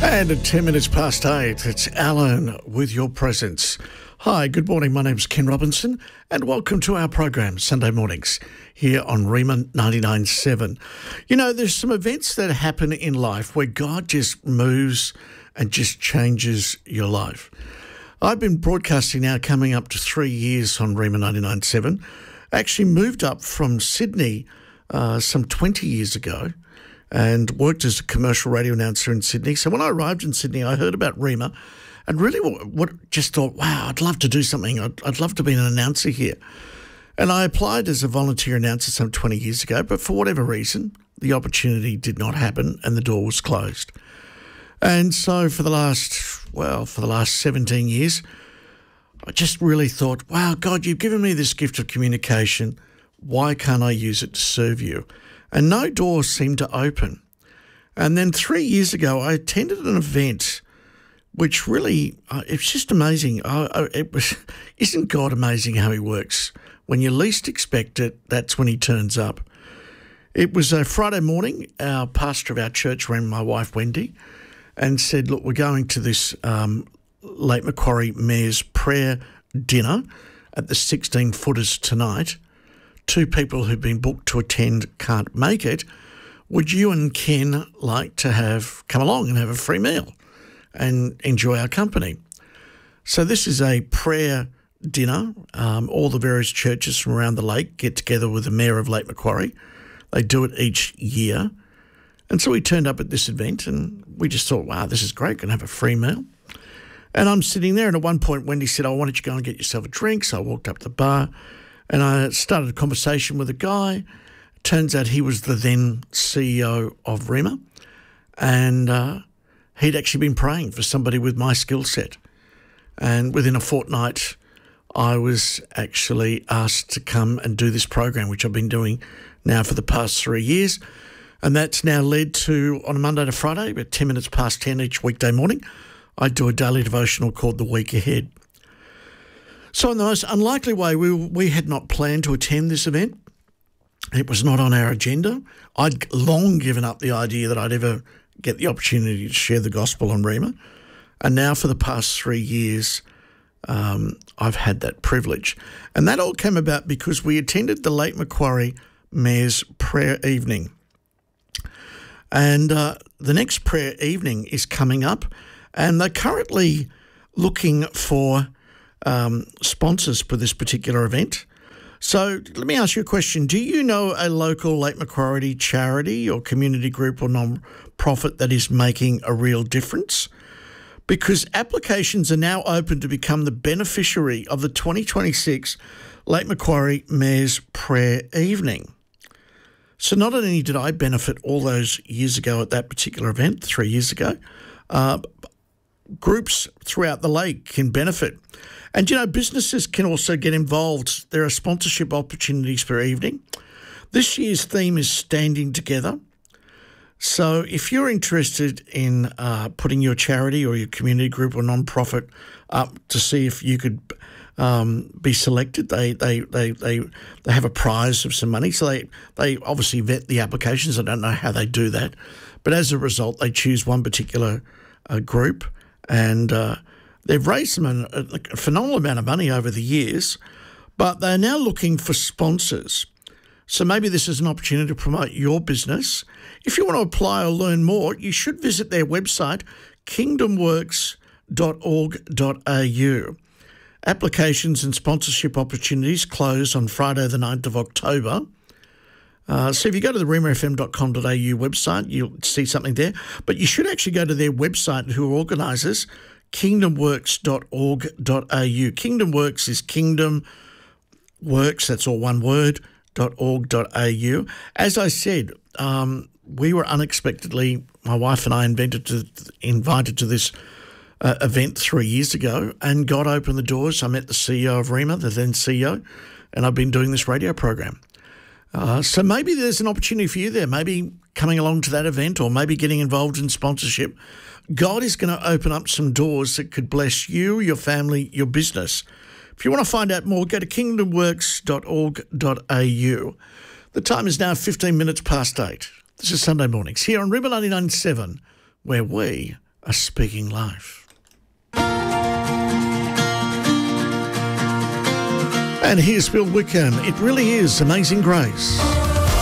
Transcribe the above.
And at 10 minutes past 8, it's Alan with your presence. Hi, good morning. My name's Ken Robinson and welcome to our program, Sunday mornings, here on Rhema 99.7. You know, there's some events that happen in life where God just moves and just changes your life. I've been broadcasting now coming up to 3 years on Rhema 99.7. I actually moved up from Sydney some 20 years ago and worked as a commercial radio announcer in Sydney. So when I arrived in Sydney, I heard about Rhema and really just thought, wow, I'd love to do something. I'd love to be an announcer here. And I applied as a volunteer announcer some 20 years ago, but for whatever reason, the opportunity did not happen and the door was closed. And so for the last 17 years, I just really thought, wow, God, you've given me this gift of communication. Why can't I use it to serve you? And no doors seemed to open. And then 3 years ago, I attended an event which really, it's just amazing. Isn't God amazing how he works? When you least expect it, that's when he turns up. It was a Friday morning. Our pastor of our church rang my wife, Wendy, and said, look, we're going to this Lake Macquarie Mayor's prayer dinner at the 16-footers tonight. 2 people who've been booked to attend can't make it. Would you and Ken like to come along and have a free meal and enjoy our company? So this is a prayer dinner. All the various churches from around the lake get together with the Mayor of Lake Macquarie. They do it each year. And so we turned up at this event and we just thought, wow, this is great, going to have a free meal. And I'm sitting there and at one point Wendy said, oh, why don't you go and get yourself a drink? So I walked up to the bar and I started a conversation with a guy. Turns out he was the then CEO of Rhema, and he'd actually been praying for somebody with my skill set. And within a fortnight, I was actually asked to come and do this program, which I've been doing now for the past 3 years. And that's now led to, on a Monday to Friday, about 10 minutes past 10 each weekday morning, I do a daily devotional called The Week Ahead. So in the most unlikely way, we had not planned to attend this event. It was not on our agenda. I'd long given up the idea that I'd ever get the opportunity to share the gospel on Rhema. And now for the past 3 years, I've had that privilege. And that all came about because we attended the Lake Macquarie Mayor's prayer evening. And the next prayer evening is coming up, and they're currently looking for sponsors for this particular event. So let me ask you a question. Do you know a local Lake Macquarie charity or community group or non-profit that is making a real difference? Because applications are now open to become the beneficiary of the 2026 Lake Macquarie Mayor's Prayer Evening. So not only did I benefit all those years ago at that particular event, 3 years ago, groups throughout the lake can benefit. And, you know, businesses can also get involved. There are sponsorship opportunities per evening. This year's theme is Standing Together. So if you're interested in putting your charity or your community group or non-profit up to see if you could be selected, they have a prize of some money. So they obviously vet the applications. I don't know how they do that. But as a result, they choose one particular group, and they've raised a phenomenal amount of money over the years, but they're now looking for sponsors. So maybe this is an opportunity to promote your business. If you want to apply or learn more, you should visit their website, kingdomworks.org.au. Applications and sponsorship opportunities close on Friday the 9th of October. So if you go to the rhemafm.com.au website, you'll see something there. But you should actually go to their website, who are organisers, kingdomworks.org.au. Kingdom Works is Kingdom Works, that's all one word, .org.au. As I said, we were unexpectedly, my wife and I invited to this event 3 years ago, and God opened the doors. I met the CEO of Rhema, the then CEO, and I've been doing this radio program. So maybe there's an opportunity for you there, maybe coming along to that event or maybe getting involved in sponsorship. God is going to open up some doors that could bless you, your family, your business. If you want to find out more, go to kingdomworks.org.au. The time is now 15 minutes past 8. This is Sunday mornings here on Rhema 99.7, where we are speaking life. And here's Bill Wickham. It really is Amazing Grace.